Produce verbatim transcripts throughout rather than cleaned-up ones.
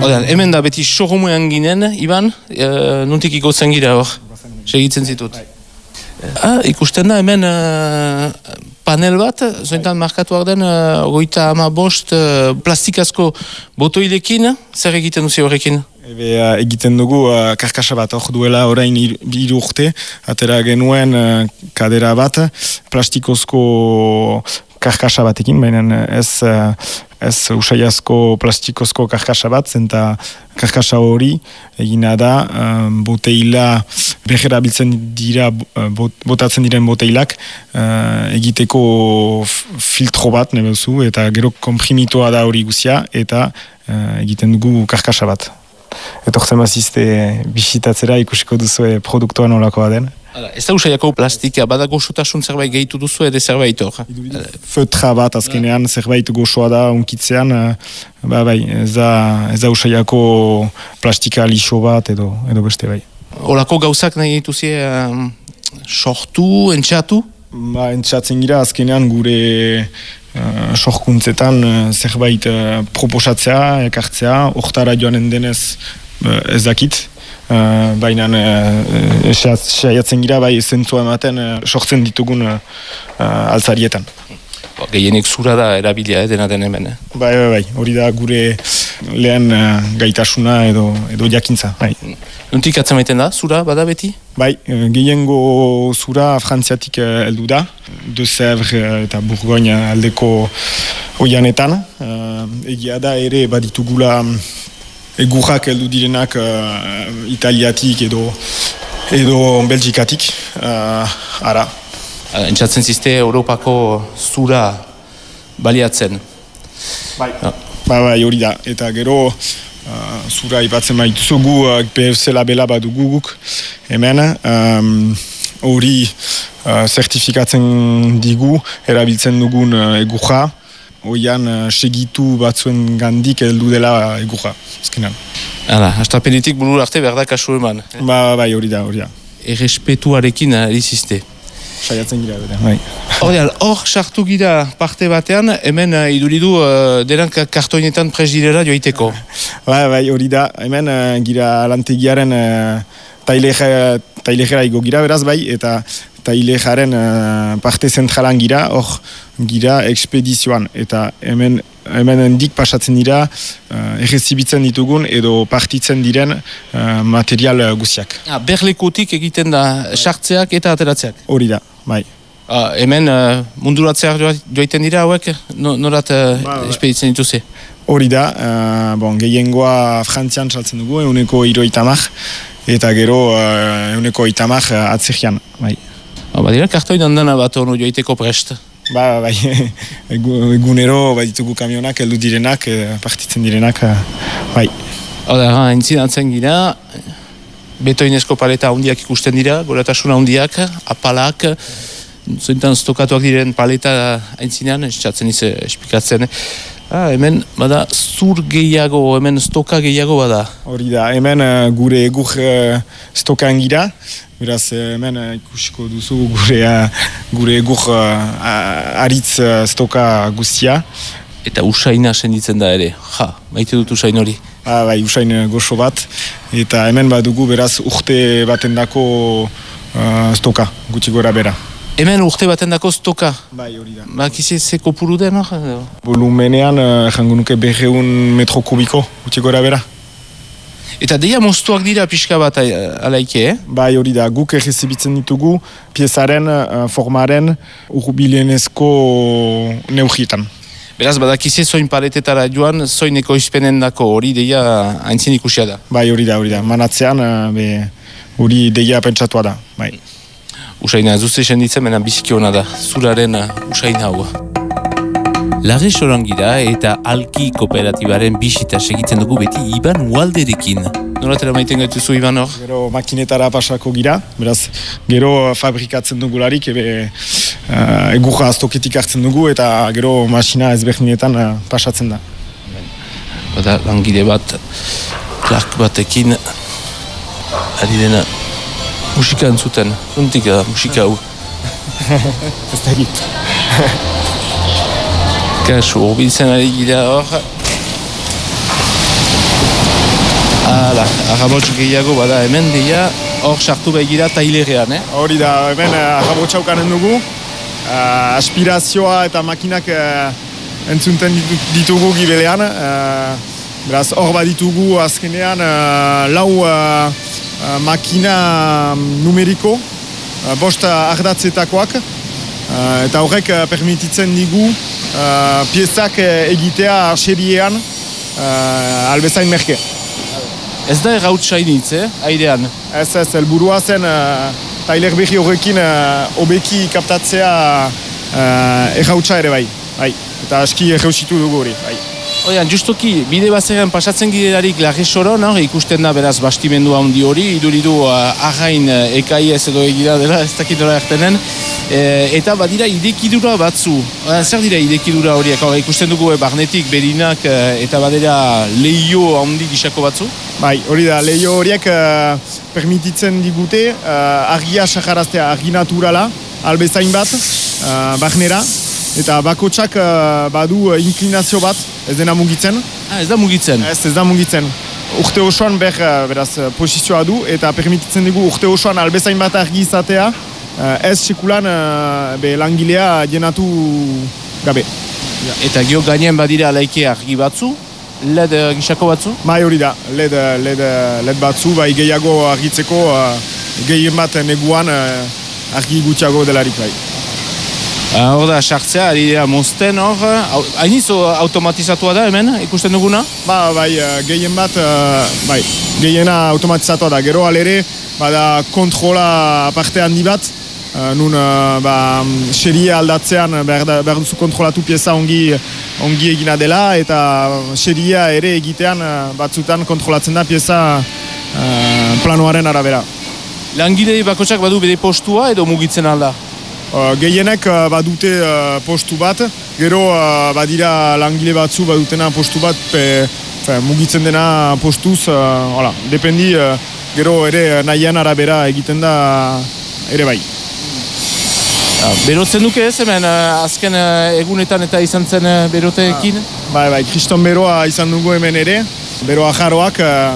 Oda, hemen da beti showroomean ginen, Iban, e, nuntik ikotzen gira hor, segitzen zitut. Ah, ikusten da hemen uh, panel bat, zointan markatuak den uh, goita ama bost uh, plastikazko botoilekin, zer egiten duzi horrekin? Ebe, uh, egiten dugu uh, karkasa bat, hor duela orain hiru urte, atera genuen uh, kadera bat, plastikozko karkasa batekin, baina ez, uh, ez usaiazko plastikozko karkasa bat, zenta karkasa hori egina da um, boteila behera biltzen dira, bot, botatzen diren boteilak uh, egiteko filtro bat nebezu, eta gero komprimitoa da hori guzia, eta uh, egiten dugu karkasa bat. Etortzen bazizte bisitatzera ikusiko duzu produktua nolakoa den. Hala, ez da usaiako plastika, bada goxotasun zerbait gehitu duzu edo zerbait hor? Fötra bat azkenean zerbait goxoa da unkitzean, ba, bai, ez da, ez da usaiako plastika lixo bat edo, edo beste bai. Olako gauzak nahi dituzie um, sortu, entxatu? Ba, entxatzen gira azkenean gure uh, sorkuntzetan uh, zerbait uh, proposatzea, ekartzea, hortara joanen denez uh, ez dakit. Uh, baina uh, saiatzen gira bai zentzua ematen uh, sortzen ditugun uh, uh, altzarietan. Ba, gehienik zura da erabilia, eh, dena den hemen. Eh? Bai, bai, bai, hori da gure lehen uh, gaitasuna edo, edo jakintza. Bai. Nuntik atzemaiten da, zura bada beti? Bai, uh, gehiengo zura frantziatik uh, heldu da. De Sèvres uh, eta Bourgogne aldeko oianetan. Uh, egia da ere baditugula egurrak heldu direnak uh, Italiatik edo edo Belgikatik, uh, ara. Entzatzen zizte Europako zura baliatzen. Bai, ja. Ba, bai, hori da. Eta gero uh, zura ipatzen baituzu gu uh, P F C labela badugu guk hemen. Um, hori uh, zertifikatzen digu erabiltzen dugun uh, egurra. Oian uh, segitu batzuen gandik heldu dela egurra, ezkenan. Hala, astapenitik buru arte behar da kasu eman. Ba, bai, hori da, hori da. Errespetuarekin erizizte. Saiatzen gira, bera, bai. Hor, hor sartu gira parte batean, hemen uh, iduridu uh, denak kartoinetan presdirera joiteko. Ba, bai, hori da, hemen uh, gira lantegiaren uh, tailejera igo gira, beraz, bai, eta tailejaren uh, parte zentralan gira, hor gira ekspedizioan, eta hemen hemen hendik pasatzen dira uh, errezibitzen ditugun edo partitzen diren uh, material guziak. Ah, berlekotik egiten da sartzeak eta ateratzeak? Hori da, bai. Ah, hemen uh, munduratzeak joiten dira hauek, no, norat uh, ba, espeditzen dituze? Hori da, uh, bon, gehiengoa Frantzian saltzen dugu, euneko hirurogeita eta gero uh, euneko hirurogeita hamar uh, atzerrian, bai. Ah, badira, kartoi dandana bat honu joiteko prest? Ba, bai, egunero baditugu kamionak, heldu direnak, partitzen direnak, bai. Hora, entzinatzen gira, betoinezko paleta handiak ikusten dira, goratasuna handiak, apalak, zointan stokatuak diren paleta aintzinean, entzatzen ize esplikatzen. Ah, hemen, bada, zur gehiago, hemen stoka gehiago bada. Hori da, hemen uh, gure egur uh, stokan gira, beraz hemen uh, ikusiko duzu gure, uh, gure egur uh, aritz uh, stoka guztia. Eta usaina senditzen da ere, ja, maite dut usain hori. Ah, bai, usain goxo bat, eta hemen badugu beraz urte batendako uh, stoka, gutxi gora bera. Hemen urte baten dako stoka? Bai, hori da. Bakize ze kopuru den, no? Volumenean, jango nuke berreun metro kubiko, gutxi gora bera. Eta deia moztuak dira pixka bat alaike, eh? Bai, hori da, guk errezibitzen ditugu piezaren, uh, formaren, urbilenezko neugietan. Beraz, badakize zoin paletetara joan, zoin ekoizpenen dako hori deia haintzin ikusia da. Bai, hori da, hori da. Manatzean, hori deia pentsatua da, bai. Usaina, zuzte senditzen, mena biziki hona da, zuraren usaina hau. Larre sorangira eta alki kooperatibaren bisita segitzen dugu beti Iban Ualderekin. Noratera maiten gaituzu, Iban, hor? Gero makinetara pasako gira, beraz, gero fabrikatzen dugularik, ebe uh, egurra aztoketik hartzen dugu, eta gero masina ezberdinetan uh, pasatzen da. Bada, langide bat, Clark batekin, ari dena, musika entzuten, nontik da musika hau. Ez da egit. Kasu, urbiltzen ari gira hor. Hala, arrabots gehiago bada hemen, deia, hor sartu begira tailerean, eh? Hori da, hemen arrabotsa ukanen dugu, uh, aspirazioa eta makinak uh, entzunten ditugu gibelean, uh, beraz hor baditugu azkenean uh, lau uh, uh, makina numeriko, uh, bost ardatzetakoak, uh, eta horrek uh, permititzen digu uh, piezak egitea arxeriean uh, albezain merke. Ez da errautsainitz, eh, airean? Ez ez, helburua zen uh, tailer behi horrekin uh, obeki kaptatzea uh, errautsa ere bai, bai. Eta aski errausitu dugu hori, bai. Oian, justoki, bide bazeran pasatzen giderarik Larresoro, no? Ikusten da beraz bastimendua handi hori, iduridu uh, arrain uh, ekai ez edo egira dela, ez dakit nola ertenen, e, eta badira idekidura batzu. Uh, zer dira idekidura horiek? Hora, ikusten dugu eh, barnetik, berinak, uh, eta badera leio handi gisako batzu? Bai, hori da, leio horiek uh, permititzen digute uh, argia saharaztea, argi naturala, albezain bat, uh, barnera, eta bakotsak uh, badu uh, inklinazio bat, ez dena mugitzen. Ah, ez da mugitzen? Ez, ez da mugitzen. Urte osoan ber, uh, beraz, posizioa du, eta permititzen digu urte osoan albezain bat argi izatea, uh, ez sekulan uh, be, langilea jenatu gabe. Eta gio gainean badira alaike argi batzu, L E D gisako batzu? Bai hori da, L E D, L E D, L E D batzu, bai gehiago argitzeko, uh, gehien bat neguan uh, argi gutxiago delarik bai. Hor da, sartzea, ari dira mozten hor, hainizo automatizatua da hemen, ikusten duguna? Ba, bai, gehien bat, bai, gehiena automatizatua da, gero alere, bada kontrola parte handi bat, nun, ba, xeria aldatzean behar, behar duzu kontrolatu pieza ongi, ongi egina dela, eta xeria ere egitean batzutan kontrolatzen da pieza planoaren arabera. Langile bakotsak badu bere postua edo mugitzen alda? Uh, gehienek uh, badute uh, postu bat, gero uh, badira langile batzu badutena postu bat, pe, fe, mugitzen dena postuz, uh, hola, dependi, uh, gero ere nahian arabera egiten da ere bai. Ja, berotzen duke ez hemen, uh, azken uh, egunetan eta izan zen uh, beroteekin? Ah, bai, bai, kriston beroa izan dugu hemen ere, beroa jarroak, uh,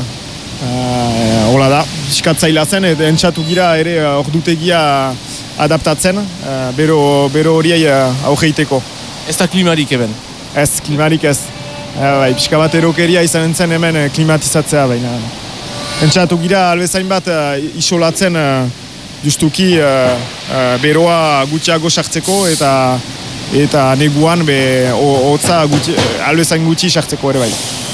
uh, hola da, piskatzaila zen, eta entxatu gira ere uh, ordutegia adaptatzen, uh, bero, bero horiei uh, augeiteko. Ez da klimarik eben? Ez, klimarik ez. Uh, bai, pixka bat erokeria izan entzen hemen uh, klimatizatzea baina. Entzatu gira albezain bat uh, isolatzen uh, justuki uh, uh, beroa gutxiago sartzeko eta eta neguan be hotza gutxi, uh, albezain gutxi sartzeko ere bai.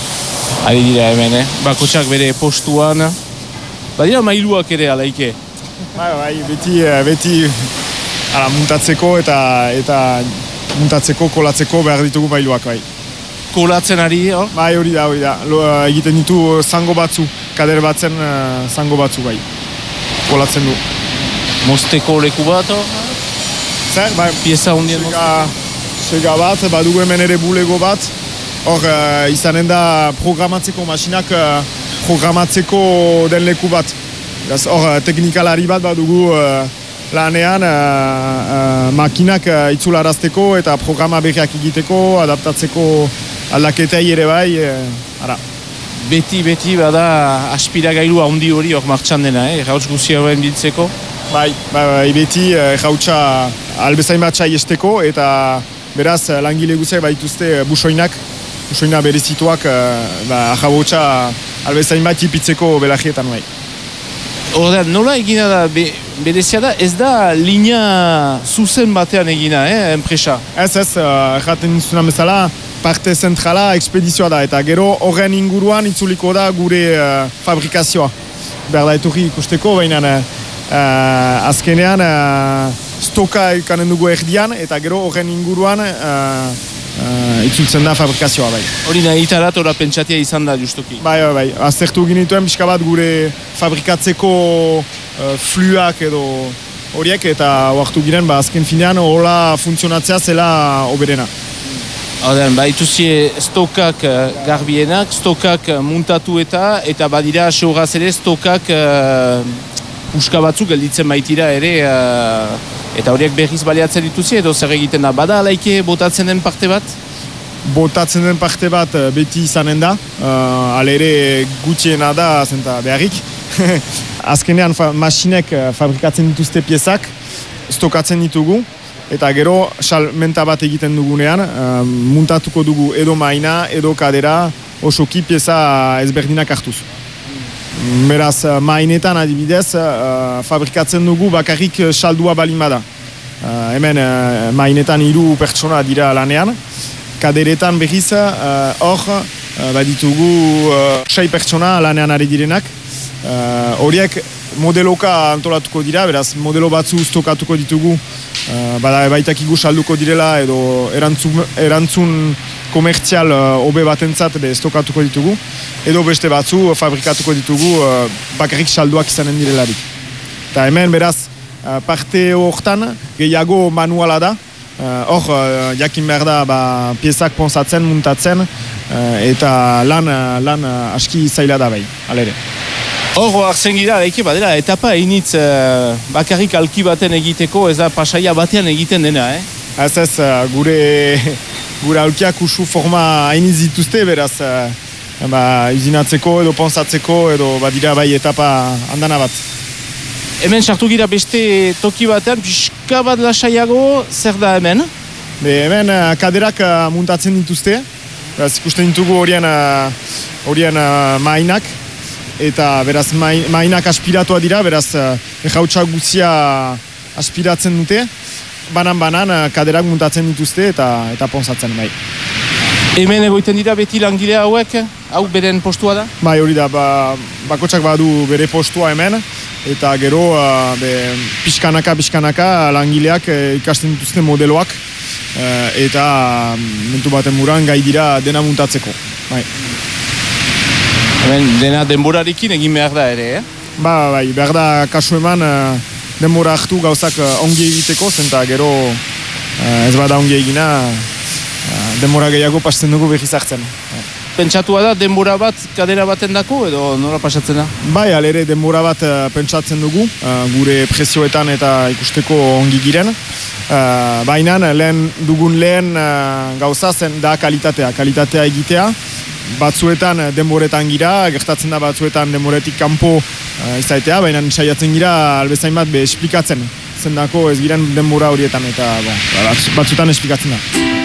Ari dira hemen, eh? Bakotsak bere postuan. Badira mailuak ere alaike? Bai, bai, beti, beti ala, muntatzeko eta eta muntatzeko, kolatzeko behar ditugu mailuak, bai. Kolatzen ari, hor? Bai, hori da, hori da. Lo, egiten ditu zango batzu, kader batzen uh, zango batzu, bai. Kolatzen du. Mosteko leku bat, hor? Zer, bai. Pieza hundien mosteko? Sega bat, badugu hemen ere bulego bat. Hor, uh, izanen da programatzeko, masinak uh, programatzeko den leku bat. Hor, teknikalari bat badugu uh, lanean uh, uh, makinak uh, itzularazteko eta programa berriak egiteko, adaptatzeko aldaketei ere bai, uh, ara. Beti, beti, bada aspiragailu handi hori hor martxan dena, eh? Errauts guzia horren biltzeko? Bai, bai, bai, beti errautsa albezain bat esteko eta beraz langile guziak baituzte busoinak, busoina berezituak uh, ba, errautsa albezain bat ipitzeko belagietan bai. Horda, nola egina da, be, berezia da, ez da linea zuzen batean egina, eh, enpresa? Ez, ez, erraten uh, bezala, parte zentrala ekspedizioa da, eta gero horren inguruan itzuliko da gure uh, fabrikazioa. Behar da etorri ikusteko, baina uh, azkenean uh, stoka ikanen dugu erdian, eta gero horren inguruan uh, uh, itzultzen da fabrikazioa, bai. Hori nahi itarat, ora pentsatia izan da, justuki? Bai, bai, bai. Aztertu ginituen pixka bat gure fabrikatzeko uh, fluak edo horiek, eta oartu giren, ba, azken finean, hola funtzionatzea zela oberena. Horden, ba, ituzie stokak garbienak, stokak muntatu eta, eta badira, seuraz ere, stokak uh, uska batzuk gelditzen baitira ere, uh, eta horiek berriz baliatzen dituzie, edo zer egiten da, bada alaike botatzen den parte bat? botatzen den parte bat beti izanen da, uh, alere gutxiena da zenta beharrik. Azkenean fa, masinek fabrikatzen dituzte piezak, stokatzen ditugu, eta gero salmenta bat egiten dugunean, uh, muntatuko dugu edo maina, edo kadera, osoki pieza ezberdinak hartuz. Beraz, mainetan adibidez, uh, fabrikatzen dugu bakarrik saldua balin bada. Uh, hemen uh, mainetan hiru pertsona dira lanean, kaderetan berriz hor uh, uh, baditugu uh, sei pertsona lanean ari direnak. Horiek uh, modeloka antolatuko dira, beraz modelo batzu stokatuko ditugu, uh, bada baitakigu salduko direla edo erantzun, erantzun komertzial hobe uh, batentzat be stokatuko ditugu, edo beste batzu fabrikatuko ditugu uh, bakarrik salduak izanen direlarik. Eta hemen beraz uh, parte hortan gehiago manuala da, hor uh, uh, jakin behar da ba, piezak ponsatzen, muntatzen, uh, eta lan, uh, lan uh, aski zaila da bai, alere. Hor, hartzen gira, eke badela, etapa einitz uh, bakarrik alki baten egiteko, ez da pasaia batean egiten dena, eh? Ez ez, uh, gure, gure alkiak usu forma hainitz dituzte, beraz, uh, ba, izinatzeko edo ponsatzeko, edo badira bai etapa handana bat. Hemen sartu gira beste toki batean, pixka bat lasaiago, zer da hemen? Be, hemen uh, kaderak uh, muntatzen dituzte, beraz ikusten ditugu horien, uh, horien uh, mainak, eta beraz mainak aspiratua dira, beraz ejautsa guzia aspiratzen dute, banan-banan kaderak muntatzen dituzte eta eta ponsatzen bai. Hemen egoiten dira beti langile hauek, hau beren postua da? Bai, hori da, ba, bakotsak badu bere postua hemen, eta gero uh, be, pixkanaka, pixkanaka langileak eh, ikasten dituzte modeloak, eh, eta mentu baten muran gai dira dena muntatzeko. Bai. Hemen dena denborarekin egin behar da ere, eh? Ba, bai, behar da kasu eman uh, denbora hartu gauzak uh, ongi egiteko, zenta gero uh, ez bada ongi egina uh, denbora gehiago pasten dugu behiz hartzen. Pentsatua da denbora bat kadera baten dako edo nola pasatzen da? Bai, alere denbora bat uh, pentsatzen dugu, uh, gure prezioetan eta ikusteko ongi giren. Uh, Baina lehen dugun lehen uh, gauza zen da kalitatea, kalitatea egitea. Batzuetan denboretan gira, gertatzen da batzuetan denboretik kanpo uh, izaitea, baina saiatzen gira albezain bat be esplikatzen. Zendako ez giren denbora horietan eta bon, batzuetan esplikatzen da.